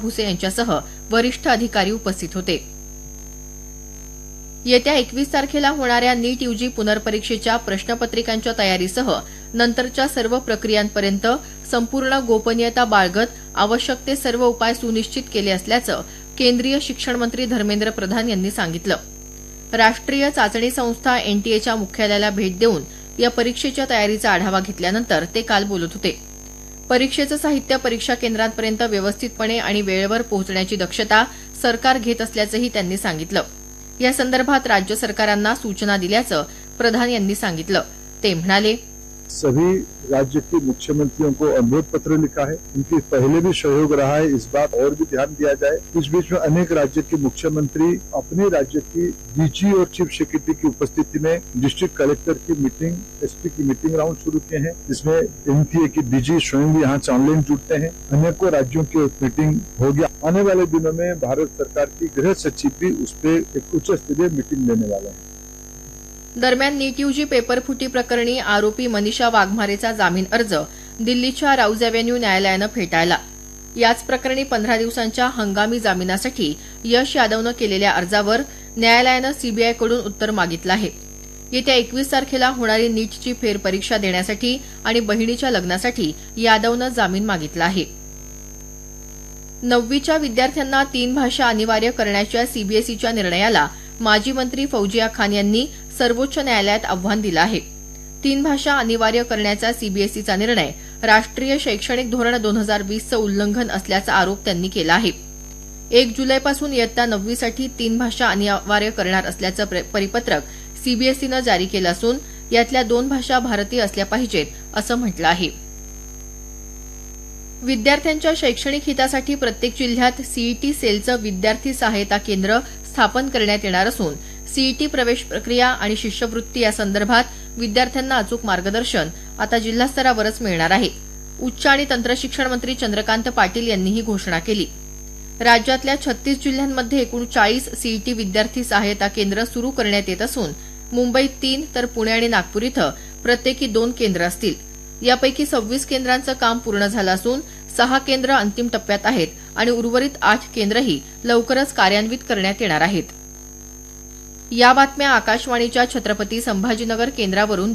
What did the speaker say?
भुसे यांच्यासह वरिष्ठ अधिकारी उपस्थित होते। येत्या 21 तारखेला होणाऱ्या नीट यूजी पुनर्परीक्षेच्या प्रश्नपत्रिकांच्या तयारीसह नंतरच्या सर्व प्रक्रियांपर्यंत संपूर्ण गोपनीयता बाळगत आवश्यक ते सर्व उपाय सुनिश्चित केले असल्याचं केंद्रीय शिक्षण मंत्री धर्मेंद्र प्रधान यांनी सांगितलं। राष्ट्रीय चाचणी संस्था एनटीएच्या मुख्यालयाला भेट देऊन या परीक्षेच्या तयारीचा आढावा घेतल्यानंतर ते काल बोलत होते। परीक्षेचं साहित्य परीक्षा केंद्रांपर्यंत व्यवस्थितपणे आणि वेळेवर पोहोचण्याची दक्षता सरकार घेत असल्याचंही त्यांनी सांगितलं। या संदर्भात राज्य सरकारांना सूचना दिल्याचं प्रधान यांनी सांगितलं। ते म्हणाले, सभी राज्य के मुख्यमंत्रियों को अनुरोध पत्र लिखा है। उनकी पहले भी सहयोग रहा है, इस बात और भी ध्यान दिया जाए। इस बीच में अनेक राज्य के मुख्यमंत्री अपने राज्य की डीजी और चीफ सेक्रेटरी की उपस्थिति में डिस्ट्रिक्ट कलेक्टर की मीटिंग, एसपी की मीटिंग राउंड शुरू किए हैं, जिसमें एनटीए की डीजी स्वयं भी यहाँ ऑनलाइन जुड़ते हैं। अनेकों राज्यों की मीटिंग हो गया। आने वाले दिनों में भारत सरकार की गृह सचिव भी उस पर एक उच्च स्तरीय मीटिंग लेने वाले हैं। दरम्यान नीट यूजी पेपरफुटी प्रकरणी आरोपी मनीषा वाघमारेचा जामीन अर्ज दिल्लीच्या राऊज अॅव्हेन्यू न्यायालयानं फेटाळला। याच प्रकरणी 15 दिवसांच्या हंगामी जामिनासाठी यश यादवनं केलेल्या अर्जावर न्यायालयानं सीबीआयकडून उत्तर मागितलं आहे। येत्या 21 तारखेला होणारी नीटची फेरपरीक्षा देण्यासाठी आणि बहिणीच्या लग्नासाठी यादवनं जामीन मागितला आहे। 9वीच्या विद्यार्थ्यांना 3 भाषा अनिवार्य करण्याच्या सीबीएसईच्या निर्णयाला माजी मंत्री फौजिया खान यांनी सर्वोच्च न्यायालयात आव्हान दिलं आहे। 3 भाषा अनिवार्य करण्याचा सीबीएसईचा निर्णय राष्ट्रीय शैक्षणिक धोरण 2020चं उल्लंघन असल्याचा आरोप त्यांनी केला आहे। 1 जुलैपासून इयत्ता 9वीसाठी 3 भाषा अनिवार्य करणार असल्याचं परिपत्रक सीबीएसईनं जारी केलं असून यातल्या 2 भाषा भारतीय असल्या पाहिजेत असं म्हटलं आहे। विद्यार्थ्यांच्या शैक्षणिक हितासाठी प्रत्येक जिल्ह्यात सीईटी सेलचं विद्यार्थी सहायता केंद्र स्थापन करण्यात येणार असून सीईटी प्रवेश प्रक्रिया आणि शिष्यवृत्ती यासंदर्भात विद्यार्थ्यांना अचूक मार्गदर्शन आता जिल्हास्तरावरच मिळणार आहे। उच्च आणि तंत्रशिक्षण मंत्री चंद्रकांत पाटील यांनी ही घोषणा केली। राज्यातल्या 36 जिल्ह्यांमध्ये एकूण 40 सीईटी विद्यार्थी सहायता केंद्र सुरू करण्यात येत असून मुंबईत 3 तर पुणे आणि नागपूर इथं प्रत्येकी 2 केंद्र असतील। यापैकी 26 केंद्रांचं काम पूर्ण झालं असून 6 केंद्र अंतिम टप्प्यात आहेत आणि उर्वरित 8 केंद्रही लवकरच कार्यान्वित करण्यात येणार आहेत। या बातम्या आकाशवाणीच्या छत्रपती संभाजीनगर केंद्रावरून